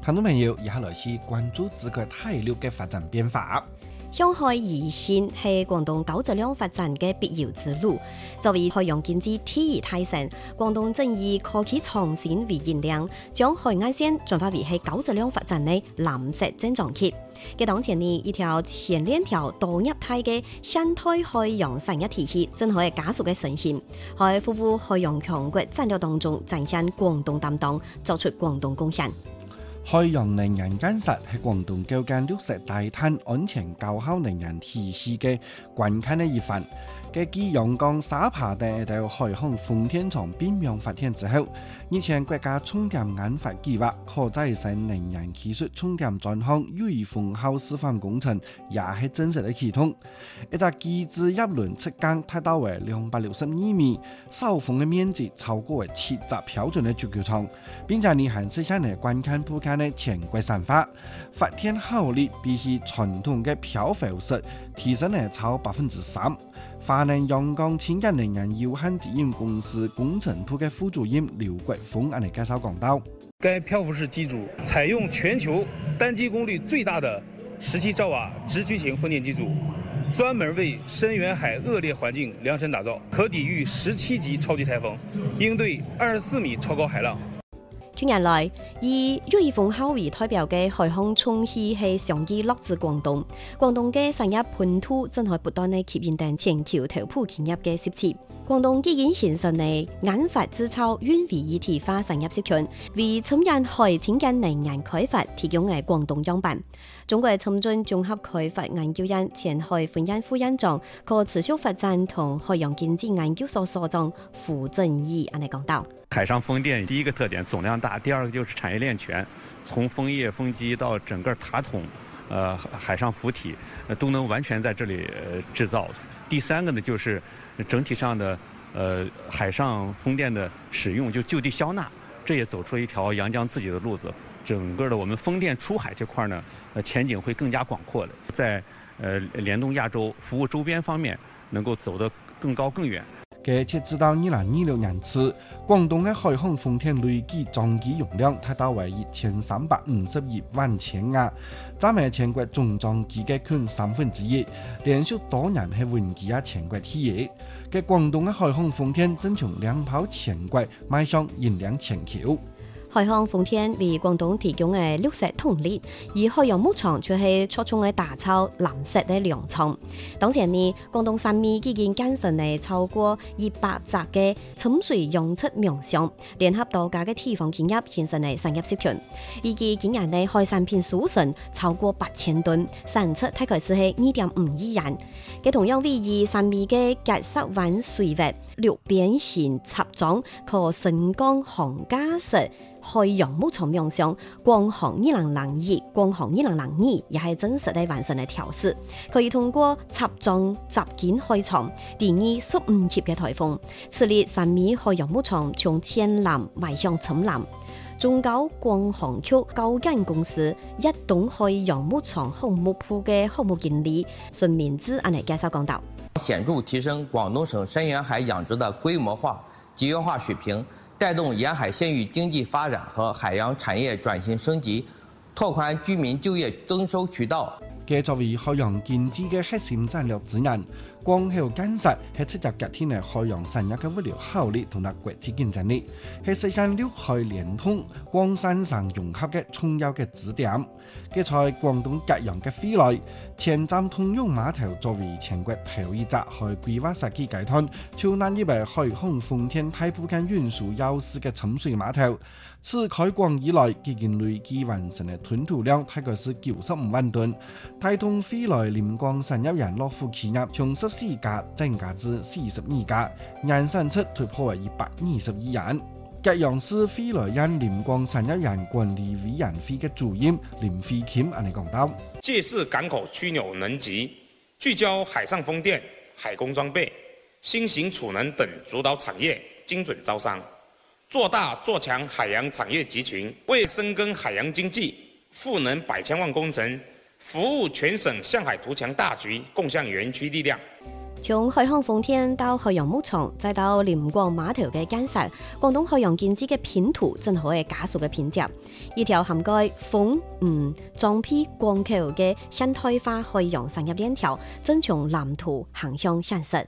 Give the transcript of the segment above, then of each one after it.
听众朋友，以下来是关注珠海体育嘅发展变化。 向海移線係廣東高質量發展嘅必要之路。作為海洋經濟第二大省，廣東正以科技創新為引領，將海岸線轉化為係高質量發展嘅藍色增長期。嘅當前呢，一條前鏈條多業態嘅現代海洋產業體系正可以加速嘅成型，喺服務海洋強國戰略當中展現廣東擔當，作出廣東貢獻。 海洋能源建設係廣東構建綠色低碳、安全高效能源體系嘅關鍵嘅一環。嘅繼陽江沙扒等到海航風電場變樣發展之後，日前國家重點研發計劃可再生能源技術重點專項瑞豐號示範工程也係正式嘅啟動。一隻機制葉輪측間達到為262米，受風嘅面積超過為7隻標準嘅足球場，並且呢係實現嘅關鍵鋪開嘅全國散發，發電效率比起傳統嘅漂浮式提升係超3%。華能陽江清潔能源有限責任公司工程部嘅副主任劉國峰按嚟介紹講到， 該漂浮式機組採用全球單機功率最大的17兆瓦直驅型風電機組，專門為深遠海惡劣環境量身打造，可抵禦17級超級颱風，應對24米超高海浪。 近年來，以瑞豐號為代表嘅海航重機係相繼落至廣東。廣東嘅產業本土正在不斷地吸引等全球頭部企業嘅涉資。廣東已經形成嘅研發製造運維一體化產業集團，為深遠海清潔能源開發提供嘅廣東樣板。中國深圳綜合開發研究院前海分院副院長、可持續發展同海洋經濟研究所所長傅正義按嚟講到。 海上風電第一個特點總量大，第二個就是產業鏈全，從風葉、風機到整個塔筒，海上浮體，都能完全在這裡製造。第三個呢，就是整體上的海上風電的使用就地消納，這也走出了一條陽江自己的路子。整個的我們風電出海這塊呢，前景會更加廣闊的，在聯動亞洲服務周邊方面能夠走得更高更遠。 截止到2026年止，廣東嘅海航風電累計裝機容量達到為1351萬千瓦，佔係全國總裝機嘅近1/3，連續多年係穩居全國第一。嘅廣東嘅海航風電正從兩跑全國邁向引領全球。 海航風電為廣東提供嘅綠色動力，而海洋牧場卻係着重嘅打造藍色嘅糧倉。當前呢，廣東三米已經建成嘅超過200隻嘅沉水養殖苗場，聯合多家嘅地方企業形成嘅產業集團。預計今年嘅海產品輸送超過8000噸，產出大概是係2.5億元。嘅同樣為3米嘅結石灣水域六邊形插樁可升降桁架式海洋牧場苗場，光航2001、光航2002也係真實地完成嘅調試，可以通過插樁集建海床，抵禦15級嘅颱風。此列3米海洋牧場從淺藍邁向深藍。中高光航區高間公司一棟海洋牧場項目部嘅項目經理孫明志按嚟介紹講道， 顯著提升廣東省深遠海養殖的規模化、集約化水平，帶動沿海縣域經濟發展和海洋產業轉型升級，拓寬居民就業增收渠道。 作為海洋經濟嘅核心戰略資源，光後建設係直接決定嘅海洋產業嘅物流效率同埋國際競爭力，係實現陸海連通、廣深省融合嘅重要嘅支點。在廣東吉陽嘅飛來，前站通用碼頭作為全國頭一隻海規劃設計階段，就難以為海航風電大部分運輸優勢嘅沉水碼頭。自開廣以來，已經累計完成嘅吞吐量大概是95萬噸，帶動飛來臨港產業園落戶企業從14家增加至42家，年產出突破為120億元。吉陽市飛來縣臨港產業園管理委員會嘅主任林飛琴按嚟講到， 借勢港口樞紐能級，聚焦海上風電、海工裝備、新型儲能等主導產業，精準招商，做大做強海洋產業集群，為深耕海洋經濟、賦能100千萬工程、服務全省向海圖強大局，貢獻園區力量。 從海航豐田到海洋牧場，再到廉廣碼頭嘅建設，廣東海洋建設嘅拼圖正好係加速嘅拼接。一條涵蓋豐、壯陂、廣口嘅現代化海洋產業鏈條，正從藍圖行向現實。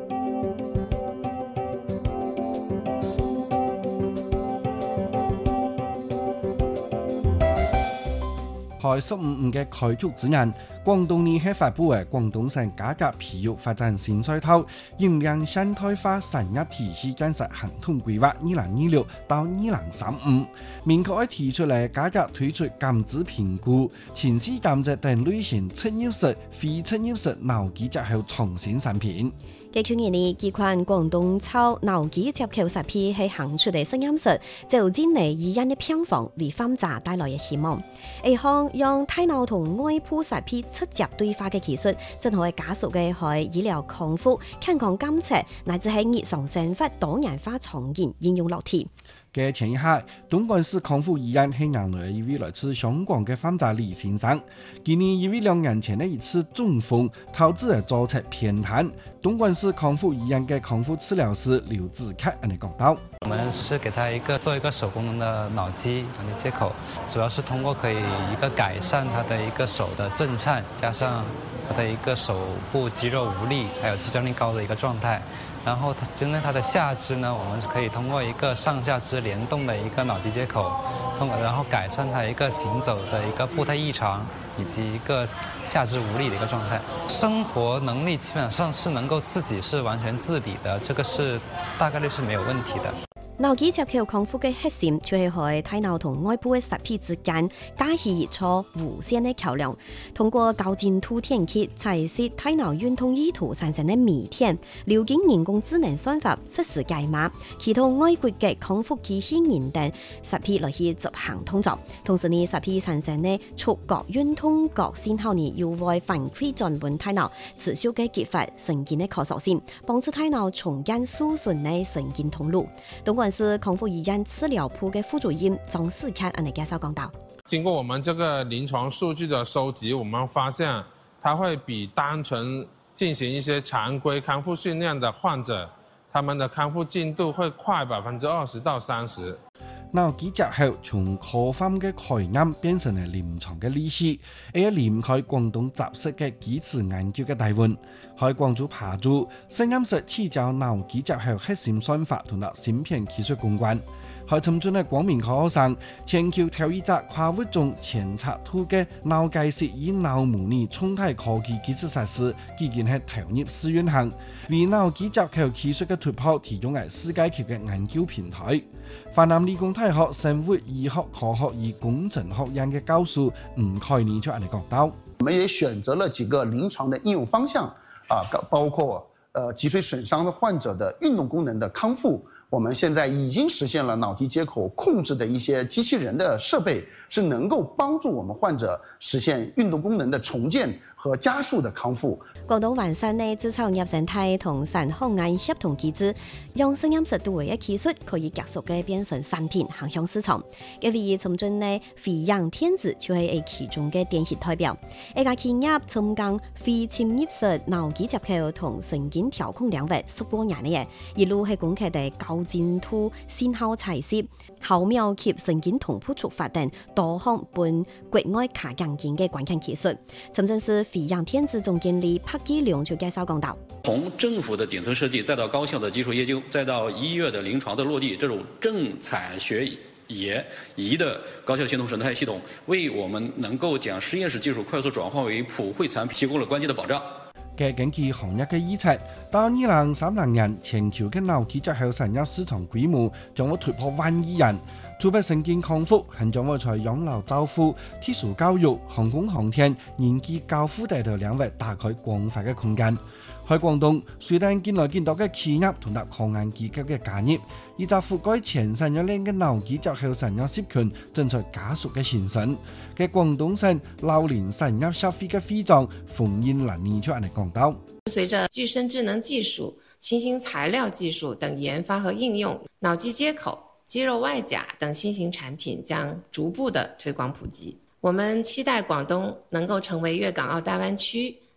喺15嘅開局之日，廣東呢係發布嘅廣東省價格皮肉發展新賽套，營養現代化產業體系建設行動規劃2026到2035，明確提出嚟價格推出減資評估、前期減值等類型出入式、非出入式腦機接口創新產品。 去年呢，幾款廣東炒腦機接口設備係行出嚟實驗室，就進嚟醫院嘅病房為患者帶來嘅希望。一項讓大腦同外部設備直接對話嘅技術，正好係加速嘅喺醫療康復、健康監測乃至係日常生活多元化場景應用落地。 嘅前一刻，東莞市康復醫院係迎來一位來自香港嘅患者李先生。今年因為2年前的一次中風，導致而造成偏癱。東莞市康復醫院嘅康復治療師劉子凱嚟講到： 我們是給他做一個手功能的腦機接口，主要是通過可以一個改善他的一個手的震顫，加上他的一個手部肌肉無力，還有肌張力高的一個狀態。然後針對它的下肢呢，我們可以通過一個上下肢聯動的一個腦機接口，然後改善它一個行走的一個步態異常，以及一個下肢無力的一個狀態。生活能力基本上是能夠自己是完全自理的，這個是大概率是沒有問題的。 腦機接口康復嘅核心，就係喺大腦同外部嘅設備之間架起一座無線嘅橋梁，通過高精度電極採攝大腦運動意圖產生嘅微電，流經人工智能算法實時解碼，啟動外骨嘅康復機器人等設備來去執行動作。同時呢，設備產生嘅觸覺運動覺信號呢，又會反饋轉換大腦，持續嘅激發神經嘅可塑性，幫助大腦重建輸送嘅神經通路。東莞是康復醫院治療部嘅副主任張世凱嚟介紹講到： 經過我們這個臨床數據的收集，我們發現它會比單純進行一些常規康復訓練的患者，他們的康復進度會快20%到30%。 腦機接口從科幻嘅概念變成了臨床嘅歷史，而離唔開廣東雜識嘅基礎研究嘅大運，喺廣州爬住實驗室起教腦機接口核心算法同埋芯片技術攻關，喺尋進嘅光明科學生全球頭一隻跨物種前測圖嘅腦解析與腦模擬衝太科技技術實施，已經係投入試運行，為腦機接口技術嘅突破提供係世界級嘅研究平台。華南理工大學生物醫學科學與工程學院嘅教授吳凱年就嚟講到： 我們也選擇了幾個臨床的應用方向，包括脊髓損傷的患者的運動功能的康復。我們現在已經實現了腦機接口控制的一些機器人的設備，是能夠幫助我們患者實現運動功能的重建和加速的康復。 廣東完善嘅製造業生態同產學研協同機制，讓實驗室度嘅技術可以加速嘅變成產品行向市場。嘅為尋進嘅飛揚天子就係其中嘅典型代表。一家企業從講非侵入式腦機接口同神經調控領域10多年嘅，一路係攻克嘅高精度信號採攝、毫秒級神經同步觸發等多項本國外卡硬件嘅關鍵技術。尋進是飛揚天子總經理柏基良就介紹講到： 從政府的頂層設計，再到高校的基礎研究，再到醫院的臨床的落地，這種政產學研醫的高效系統生態系統，為我們能夠將實驗室技術快速轉化為普惠產品提供了關鍵的保障。 嘅根據行業嘅預測，到2030年，全球嘅腦機接口產業市場規模將會突破1億人。除咗神經康復，還將會在養老照護、特殊教育、航空航天、人機交互等領域打開廣泛嘅空間。喺廣東，雖然見來見到嘅企業同埋科研機構嘅加入，以及覆蓋全產業鏈嘅腦機接口產業集群正在加速嘅形成。嘅廣東省老年產業協會嘅會長馮燕蘭呢就嚟講到： 隨着具身智能技術、新型材料技術等研發和應用，腦機接口、肌肉外甲等新型產品將逐步的推廣普及。我們期待廣東能夠成為粵港澳大灣區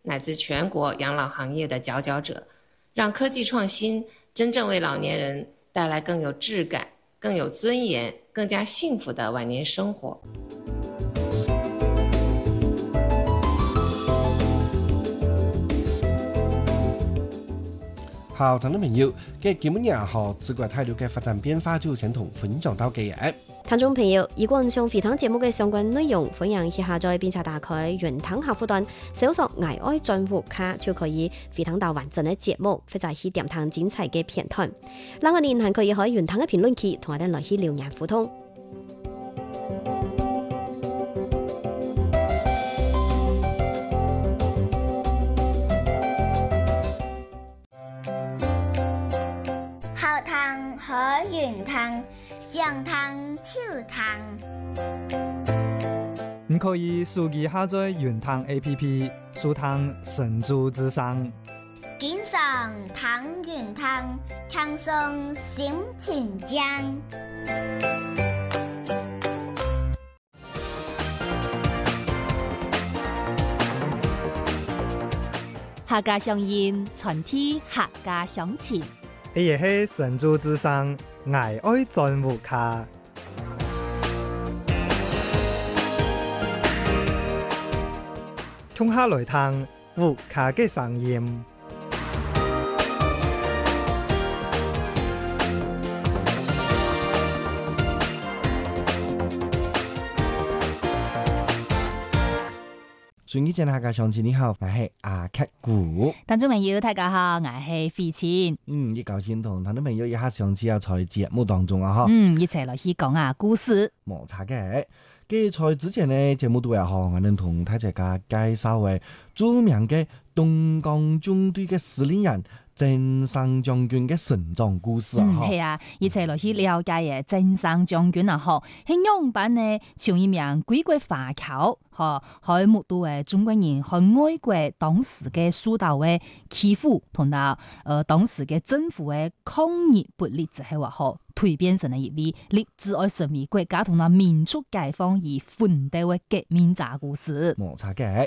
乃至全国养老行业的佼佼者，让科技创新真正为老年人带来更有质感、更有尊严、更加幸福的晚年生活。 好，聽眾朋友，嘅節目日後自國態度嘅發展變化就先同分享到嘅嘢。 聽眾朋友，如果想回聽節目嘅相關內容，歡迎下載並且打開雲聽客戶端，搜索"愛愛進戶卡"就可以回聽到完整嘅節目，或者去點聽精彩嘅片段。另外，您還可以喺雲聽嘅評論區同我哋來去留言互動。 後堂和雲堂，上堂手堂。 你可以手機下載雲堂 APP， 收聽神州之聲。 經常堂雲堂，輕鬆心情江。 客家鄉音，傳遞客家鄉情。 呢亦係神州之聲愛愛進戶卡。通下來聽戶卡嘅聲音。 順義正客家鄉親你好，我係阿克古。 聽眾朋友大家好，我係費錢。 亦高興同聽眾朋友一下上次又在節目當中啊， 一齊來去講下故事。 冇錯嘅。在之前呢節目都有我哋同大家介紹嘅著名嘅東江軍隊嘅司令員鄭生將軍嘅成長故事啊， 係啊，一齊來去了解嘅鄭生將軍啊，係樣板呢，從一名歸國華僑，喺目睹嘅中國人喺外國當時嘅受到嘅欺負，同埋當時嘅政府嘅抗議不力之後話蛻變成了一位立志愛成為國家同埋民族解放而奮鬥嘅革命者故事。 冇錯嘅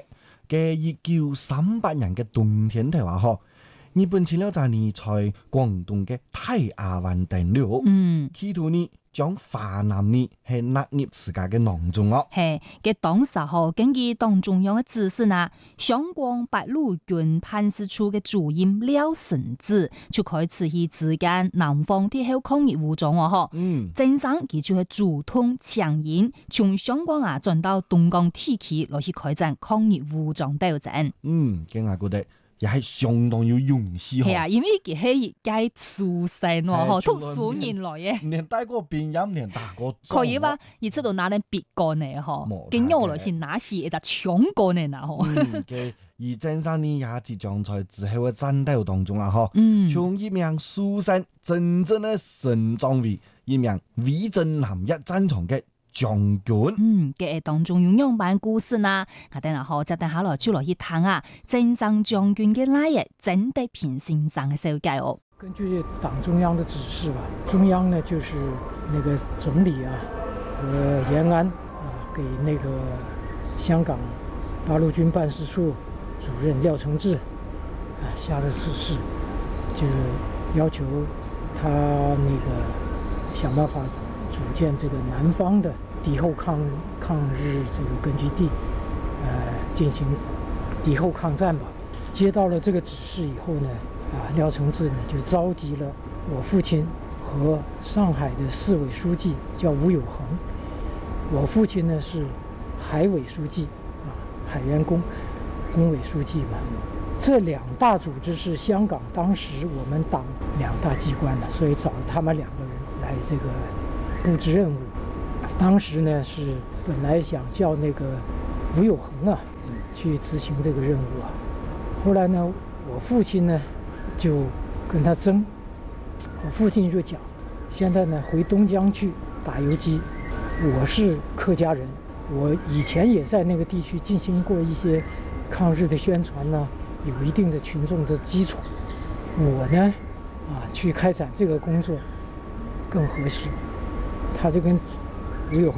，1938年嘅冬天嘅話日本前了在呢在廣東嘅太亞灣登陸，企圖呢將華南呢係納入自家嘅囊中哦。 係嘅，當時根據黨中央嘅指示呢，湘廣八路軍辦事處嘅主任廖承志就開始去支援南方鐵後抗日武裝哦。鄭生佢就係主動搶引，從湘廣轉到東江地區來去開展抗日武裝鬥爭。 嘅我覺得也係相當有勇氣。 係啊，因為佢係介書生喎，讀書人來嘅。 連帶過兵役，連打過仗。 可以吧？而出到哪裡別個呢？跟住來是哪時一隻搶過呢？ 而鄭生呢也即將在之後嘅戰鬥當中啦，從一名書生真正嘅成長為一名威震南一戰場嘅將軍。 嘅當中有樣板故事呢，我等下就等下來就來去聽啊，鄭生將軍嘅來日曾德平先生嘅紹介哦。 根據黨中央的指示吧，中央呢就是那個總理啊和延安啊，給那個香港八路軍辦事處主任廖承志啊下的指示，就要求他那個想辦法組建這個南方的敵後抗日這個根據地，進行敵後抗戰吧。接到了這個指示以後呢，廖承志呢就召集了我父親和上海的市委書記叫吳有恒，我父親呢是海委書記海員工委書記嘛。這兩大組織是香港當時我們黨兩大機關的，所以找他們兩個人來這個布置任務。當時呢是本來想叫那個吳有恒啊去執行這個任務啊，後來呢我父親呢就跟他爭，我父親就講，現在呢回東江去打游擊，我是客家人，我以前也在那個地區進行過一些抗日的宣傳呢，有一定的群眾的基礎，我呢去開展這個工作更合適。他就跟吳有